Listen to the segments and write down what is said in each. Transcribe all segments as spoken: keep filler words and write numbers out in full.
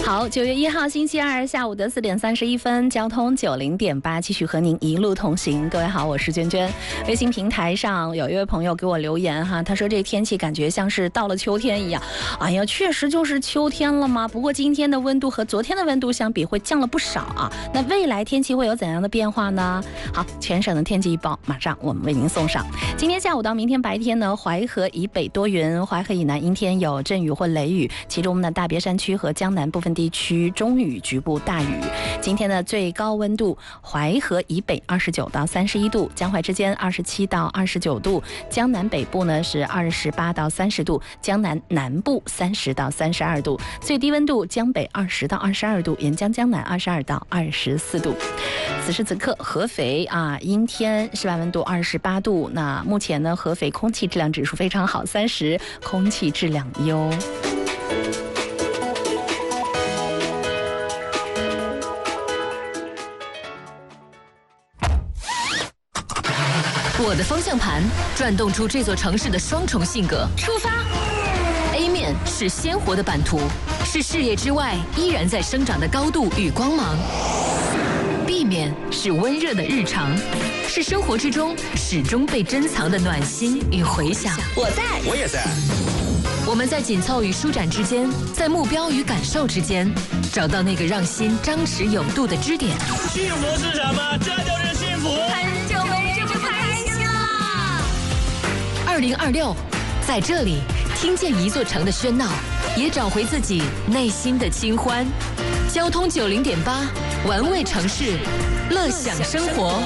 好，九月一号星期二下午的四点三十一分，交通九零点八继续和您一路同行。各位好，我是娟娟。微信平台上有一位朋友给我留言哈，他说这天气感觉像是到了秋天一样。哎呀，确实就是秋天了吗？不过今天的温度和昨天的温度相比会降了不少啊。那未来天气会有怎样的变化呢？好，全省的天气预报马上我们为您送上。今天下午到明天白天呢，淮河以北多云，淮河以南阴天有阵雨或雷雨，其中呢大别山区和江南部分地区中雨，局部大雨。今天的最高温度，淮河以北二十九到三十一度，江淮之间二十七到二十九度，江南北部呢是二十八到三十度，江南南部三十到三十二度。最低温度江北二十到二十二度，沿江江南二十二到二十四度。此时此刻合肥啊阴天，室外温度二十八度。那目前呢合肥空气质量指数非常好，三十，空气质量优。 我的方向盘转动出这座城市的双重性格。出发 A 面是鲜活的版图，是视野之外依然在生长的高度与光芒。B 面是温热的日常，是生活之中始终被珍藏的暖心与回响。 我在， 我也在。 我们在紧凑与舒展之间，在目标与感受之间，找到那个让心张弛有度的支点。 幸福是什么？这就是幸福。 很久没这么开心了。二零二六，在这里听见一座城的喧闹，也找回自己内心的清欢。交通九零点八，玩味城市，乐享生活。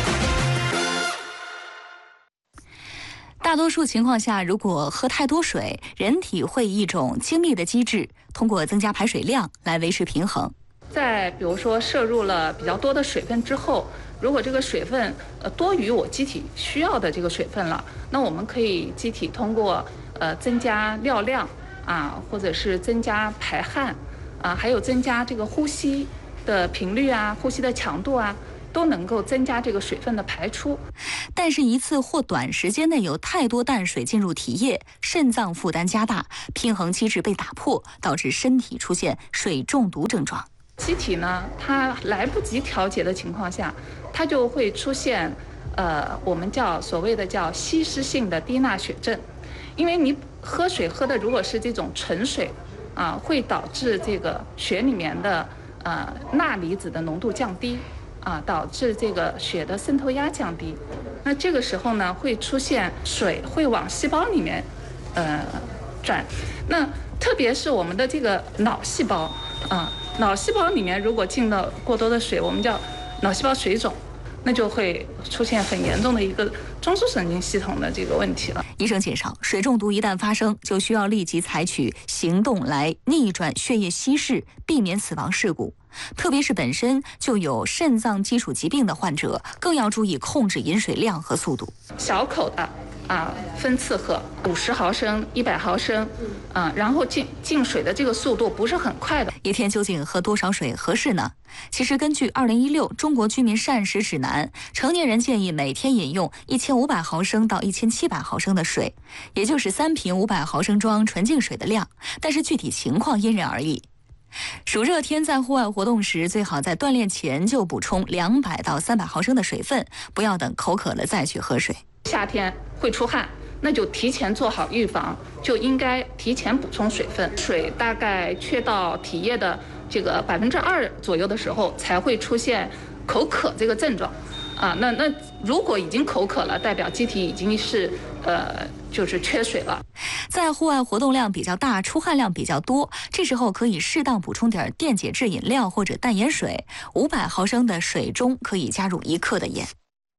大多数情况下，如果喝太多水，人体会以一种精密的机制，通过增加排水量来维持平衡。 在比如说摄入了比较多的水分之后，如果这个水分呃多于我机体需要的这个水分了，那我们可以机体通过呃增加尿量啊，或者是增加排汗啊，还有增加这个呼吸的频率啊，呼吸的强度啊，都能够增加这个水分的排出。 但是一次或短时间内有太多淡水进入体液，肾脏负担加大，平衡机制被打破，导致身体出现水中毒症状。 机体呢，它来不及调节的情况下，它就会出现呃我们叫所谓的叫稀释性的低钠血症。因为你喝水喝的如果是这种纯水啊，会导致这个血里面的呃钠离子的浓度降低啊，导致这个血的渗透压降低。那这个时候呢，会出现水会往细胞里面呃转。那特别是我们的这个脑细胞啊，脑细胞里面如果进了过多的水，我们叫脑细胞水肿，那就会出现很严重的一个中枢神经系统的这个问题了。 医生介绍，水中毒一旦发生，就需要立即采取行动来逆转血液稀释，避免死亡事故。特别是本身就有肾脏基础疾病的患者，更要注意控制饮水量和速度。 小口的啊，分次喝，五十毫升、一百毫升，啊，然后进进水的这个速度不是很快的。 一天究竟喝多少水合适呢？其实根据二零一六中国居民膳食指南，成年人建议每天饮用一千五百毫升到一千七百毫升的水，也就是三瓶五百毫升装纯净水的量。但是具体情况因人而异。暑热天在户外活动时，最好在锻炼前就补充两百到三百毫升的水分，不要等口渴了再去喝水。 夏天会出汗，那就提前做好预防，就应该提前补充水分。水大概缺到体液的这个百分之二左右的时候，才会出现口渴这个症状。啊，那那如果已经口渴了，代表机体已经是呃就是缺水了。 在户外活动量比较大，出汗量比较多，这时候可以适当补充点电解质饮料或者淡盐水。五百毫升的水中可以加入一克的盐。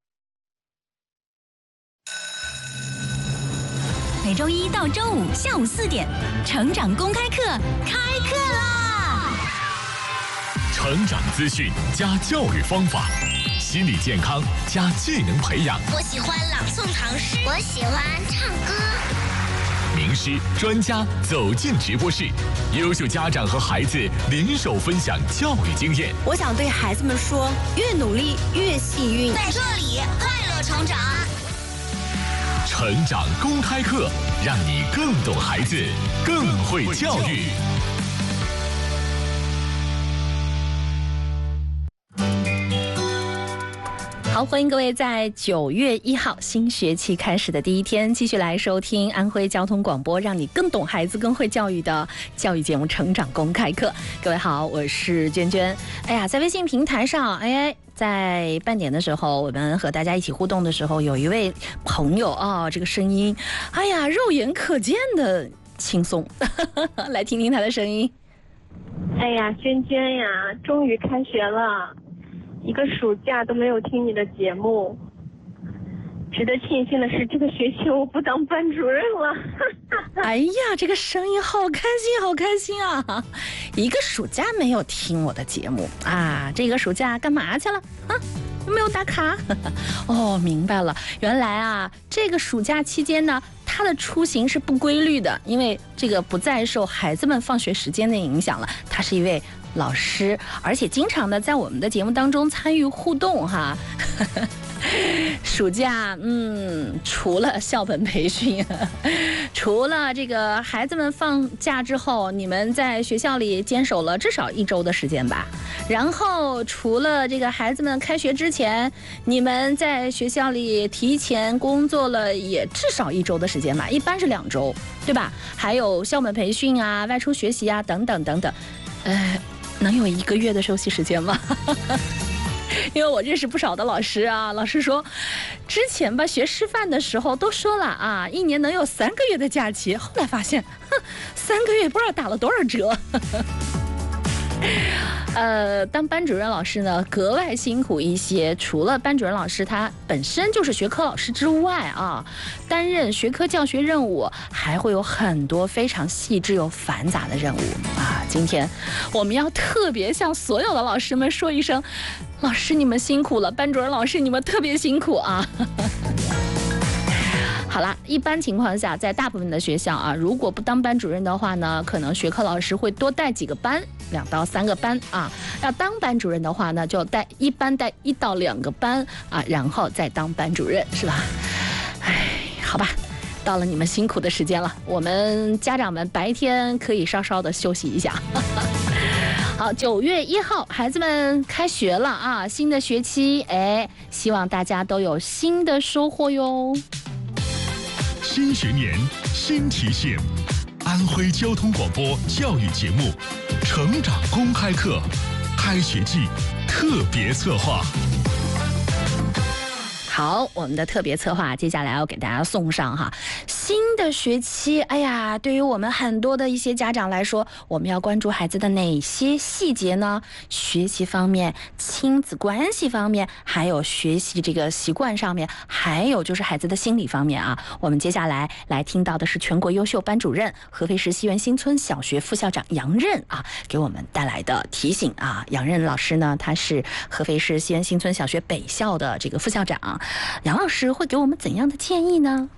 每周一到周五下午四点，成长公开课开课啦！ 成长资讯加教育方法，心理健康加技能培养。 我喜欢朗诵唐诗，我喜欢唱歌。 名师专家走进直播室，优秀家长和孩子联手分享教育经验。 我想对孩子们说，越努力越幸运。 在这里快乐成长。 成长公开课，让你更懂孩子，更会教育。 好，欢迎各位在九月一号新学期开始的第一天，继续来收听安徽交通广播，让你更懂孩子、更会教育的教育节目《成长公开课》。各位好，我是娟娟。哎呀，在微信平台上，哎。在半点的时候，我们和大家一起互动的时候，有一位朋友啊，这个声音，哎呀，肉眼可见的轻松，来听听他的声音。 哎呀，娟娟呀，终于开学了，一个暑假都没有听你的节目。值得庆幸的是，这个学期我不当班主任了。 哎呀，这个声音好开心，好开心啊！一个暑假没有听我的节目啊，这个暑假干嘛去了啊？有没有打卡？哦，明白了，原来啊，这个暑假期间呢，他的出行是不规律的，因为这个不再受孩子们放学时间的影响了。他是一位老师，而且经常的在我们的节目当中参与互动哈。暑假，嗯，除了校本培训，除了这个孩子们放假之后，你们在学校里坚守了至少一周的时间吧。然后，除了这个孩子们开学之前，你们在学校里提前工作了也至少一周的时间吧，一般是两周，对吧？还有校本培训啊、外出学习啊等等等等，呃，能有一个月的休息时间吗？因为我认识不少的老师啊，老师说，之前吧学师范的时候都说了啊，一年能有三个月的假期，后来发现，哼，三个月不知道打了多少折。呃，当班主任老师呢，格外辛苦一些。除了班主任老师他本身就是学科老师之外啊，担任学科教学任务，还会有很多非常细致又繁杂的任务啊。今天我们要特别向所有的老师们说一声，老师你们辛苦了，班主任老师你们特别辛苦啊。好了，一般情况下，在大部分的学校啊，如果不当班主任的话呢，可能学科老师会多带几个班，两到三个班啊。要当班主任的话呢，就带一般带一到两个班啊，然后再当班主任，是吧？哎，好吧，到了你们辛苦的时间了，我们家长们白天可以稍稍的休息一下。好，九月一号，孩子们开学了啊，新的学期，哎，希望大家都有新的收获哟。 新学年新提醒，安徽交通广播教育节目《成长公开课》开学季特别策划。 好，我们的特别策划接下来要给大家送上哈，新的学期，哎呀，对于我们很多的一些家长来说，我们要关注孩子的哪些细节呢？学习方面、亲子关系方面，还有学习这个习惯上面，还有就是孩子的心理方面啊。我们接下来来听到的是全国优秀班主任、合肥市西园新村小学副校长杨任啊，给我们带来的提醒啊。杨任老师呢，他是合肥市西园新村小学北校的这个副校长。杨老师会给我们怎样的建议呢？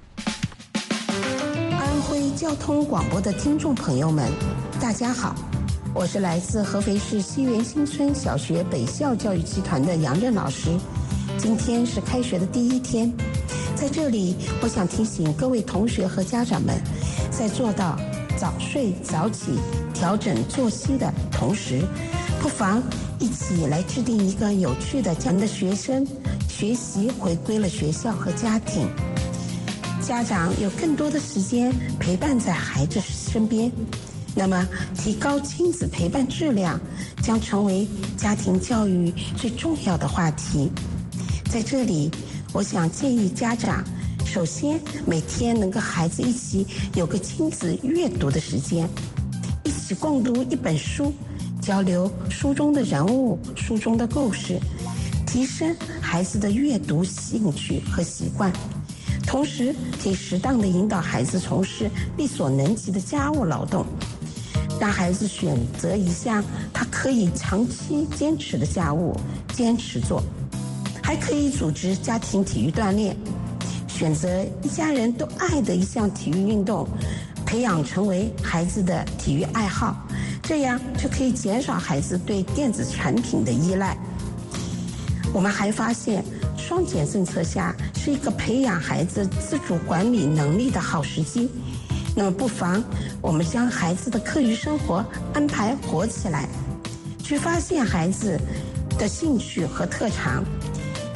安徽交通广播的听众朋友们，大家好，我是来自合肥市西园新村小学北校教育集团的杨任老师。今天是开学的第一天，在这里我想提醒各位同学和家长们，在做到早睡早起、调整作息的同时，不妨一起来制定一个有趣的讲的学生学习回归了学校和家庭，家长有更多的时间陪伴在孩子身边，那么提高亲子陪伴质量将成为家庭教育最重要的话题。在这里，我想建议家长，首先每天能跟孩子一起有个亲子阅读的时间，一起共读一本书，交流书中的人物、书中的故事，提升孩子的阅读兴趣和习惯，同时可以适当的引导孩子从事力所能及的家务劳动，让孩子选择一项他可以长期坚持的家务，坚持做。还可以组织家庭体育锻炼，选择一家人都爱的一项体育运动，培养成为孩子的体育爱好，这样就可以减少孩子对电子产品的依赖。我们还发现，双减政策下是一个培养孩子自主管理能力的好时机。那么不妨我们将孩子的课余生活安排活起来，去发现孩子的兴趣和特长，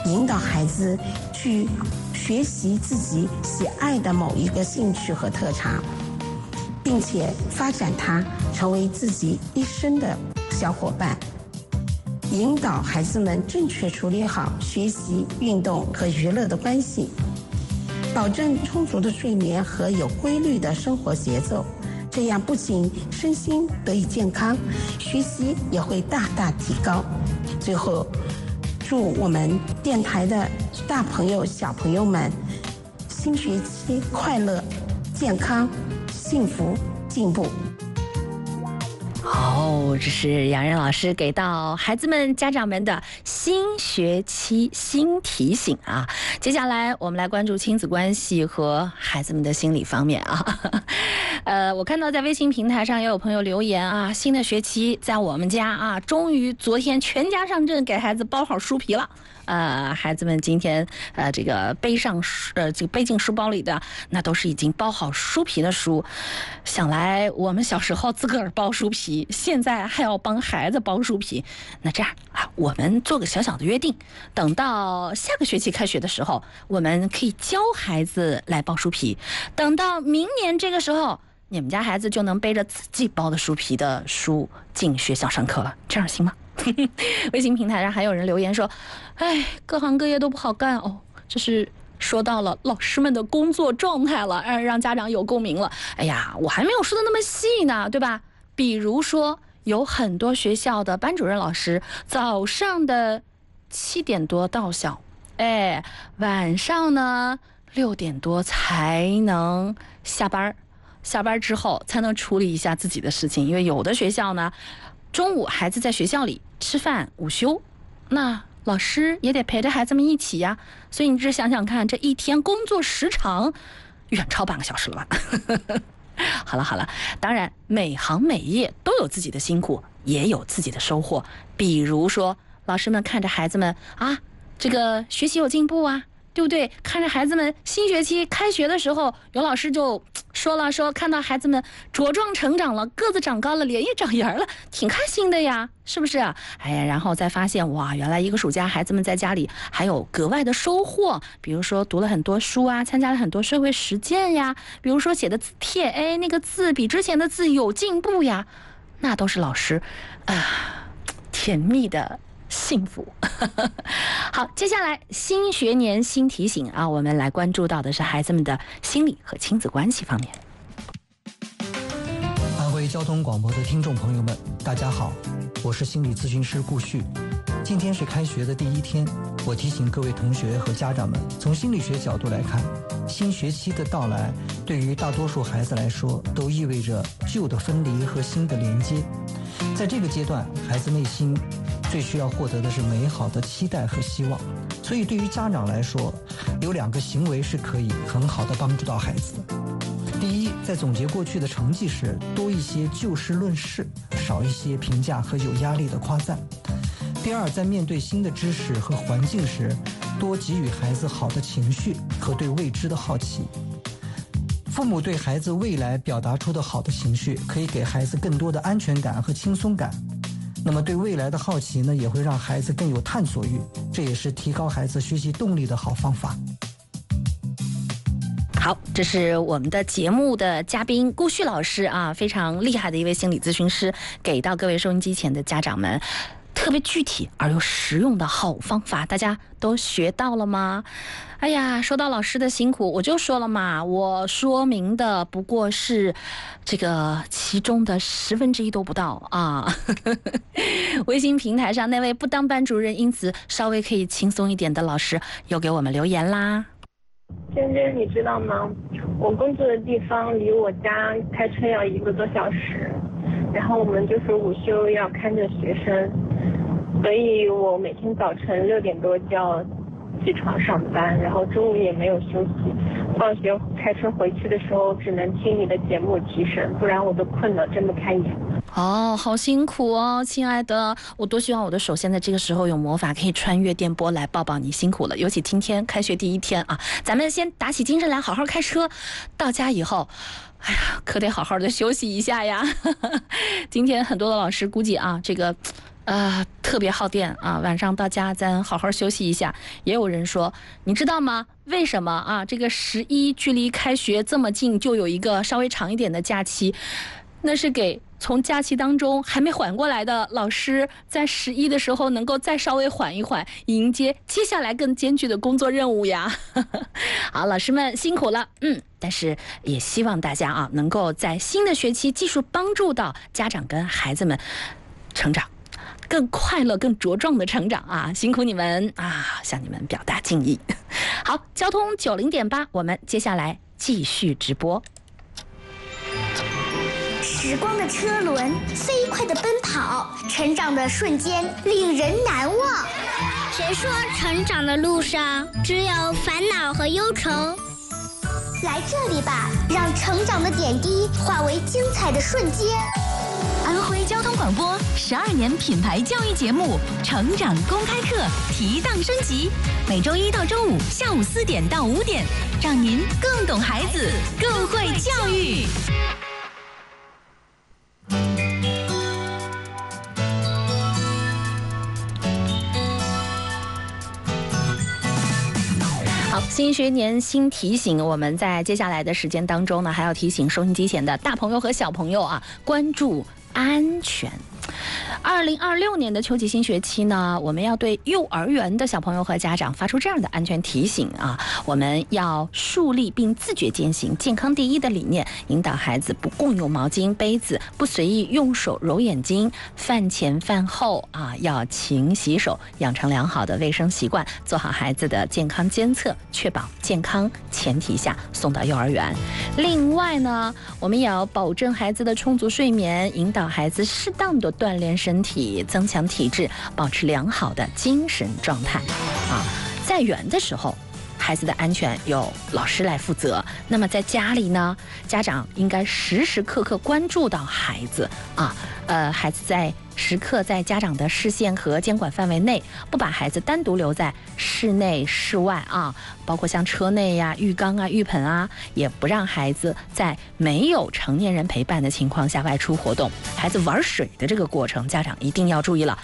引导孩子去学习自己喜爱的某一个兴趣和特长，并且发展它成为自己一生的小伙伴。引导孩子们正确处理好学习、运动和娱乐的关系，保证充足的睡眠和有规律的生活节奏，这样不仅身心得以健康，学习也会大大提高。最后，祝我们电台的大朋友、小朋友们新学期快乐、健康、幸福、进步。 哦，这是杨任老师给到孩子们、家长们的新学期新提醒啊！接下来我们来关注亲子关系和孩子们的心理方面啊。呃，我看到在微信平台上也有朋友留言啊，新的学期在我们家啊，终于昨天全家上阵给孩子包好书皮了。呃，孩子们今天呃这个背上呃这个背进书包里的那都是已经包好书皮的书。想来我们小时候自个儿包书皮，现在还要帮孩子包书皮。那这样啊，我们做个小小的约定，等到下个学期开学的时候，我们可以教孩子来包书皮。等到明年这个时候，你们家孩子就能背着自己包的书皮的书进学校上课了，这样行吗？微信平台上还有人留言说，哎，各行各业都不好干哦，这是说到了老师们的工作状态了，让让家长有共鸣了。哎呀，我还没有说的那么细呢，对吧？比如说有很多学校的班主任老师早上的七点多到校，哎，晚上呢六点多才能下班，下班之后才能处理一下自己的事情，因为有的学校呢中午孩子在学校里吃饭午休，那老师也得陪着孩子们一起呀。所以你只想想看，这一天工作时长远超半个小时了吧？好了好了，当然每行每业都有自己的辛苦，也有自己的收获。比如说老师们看着孩子们啊，这个学习有进步啊，对不对？看着孩子们新学期开学的时候，有老师就说了，说看到孩子们茁壮成长了，个子长高了，脸也长圆了，挺开心的呀，是不是？哎呀，然后再发现哇，原来一个暑假孩子们在家里还有格外的收获，比如说读了很多书啊，参加了很多社会实践呀，比如说写的字帖，哎，那个字比之前的字有进步呀，那都是老师啊、呃、甜蜜的幸福。好，接下来新学年新提醒啊，我们来关注到的是孩子们的心理和亲子关系方面。 安徽交通广播的听众朋友们，大家好，我是心理咨询师顾旭。今天是开学的第一天，我提醒各位同学和家长们，从心理学角度来看，新学期的到来对于大多数孩子来说都意味着旧的分离和新的连接。在这个阶段，孩子内心最需要获得的是美好的期待和希望，所以对于家长来说，有两个行为是可以很好的帮助到孩子的。第一，在总结过去的成绩时，多一些就事论事，少一些评价和有压力的夸赞。第二，在面对新的知识和环境时，多给予孩子好的情绪和对未知的好奇。父母对孩子未来表达出的好的情绪，可以给孩子更多的安全感和轻松感。那么对未来的好奇呢，也会让孩子更有探索欲，这也是提高孩子学习动力的好方法。 好，这是我们的节目的嘉宾顾旭老师啊，非常厉害的一位心理咨询师，给到各位收音机前的家长们特别具体而又实用的好方法，大家都学到了吗？哎呀，说到老师的辛苦，我就说了嘛，我说明的不过是这个其中的十分之一都不到啊。微信平台上那位不当班主任，因此稍微可以轻松一点的老师又给我们留言啦。 娟娟，你知道吗？我工作的地方离我家开车要一个多小时，然后我们就是午休要看着学生，所以我每天早晨六点多就要起床上班，然后中午也没有休息。放学开车回去的时候，只能听你的节目提神，不然我都困了，睁不开眼。 哦，好辛苦哦，亲爱的，我多希望我的手现在这个时候有魔法可以穿越电波来抱抱你，辛苦了。尤其今天开学第一天啊，咱们先打起精神来，好好开车。到家以后，哎呀，可得好好的休息一下呀。今天很多的老师估计啊，这个呃，特别耗电啊，晚上到家咱好好休息一下。也有人说，你知道吗？为什么啊？这个十一距离开学这么近，就有一个稍微长一点的假期，那是给从假期当中还没缓过来的老师，在十一的时候能够再稍微缓一缓，迎接接下来更艰巨的工作任务呀。好，老师们辛苦了，嗯，但是也希望大家啊，能够在新的学期继续帮助到家长跟孩子们成长。更快乐、更茁壮的成长啊！辛苦你们啊，向你们表达敬意。好，交通九零点八，我们接下来继续直播。 时光的车轮飞快地奔跑，成长的瞬间令人难忘。 谁说成长的路上只有烦恼和忧愁？ 来这里吧，让成长的点滴化为精彩的瞬间。 安徽交通广播十二年品牌教育节目《成长公开课》提档升级，每周一到周五下午四点到五点，让您更懂孩子，更会教育。 好，新学年新提醒，我们在接下来的时间当中呢，还要提醒收音机前的大朋友和小朋友啊，关注安全。二零二六年的秋季新学期呢，我们要对幼儿园的小朋友和家长发出这样的安全提醒啊，我们要树立并自觉践行健康第一的理念，引导孩子不共用毛巾、杯子，不随意用手揉眼睛，饭前饭后啊要勤洗手，养成良好的卫生习惯，做好孩子的健康监测，确保健康前提下送到幼儿园。另外呢，我们也要保证孩子的充足睡眠，引导孩子适当的锻炼身体，增强体质，保持良好的精神状态啊。在园的时候，孩子的安全由老师来负责，那么在家里呢，家长应该时时刻刻关注到孩子啊，呃，孩子在时刻在家长的视线和监管范围内，不把孩子单独留在室内室外啊，包括像车内呀、浴缸啊、浴盆啊，也不让孩子在没有成年人陪伴的情况下外出活动。孩子玩水的这个过程，家长一定要注意了。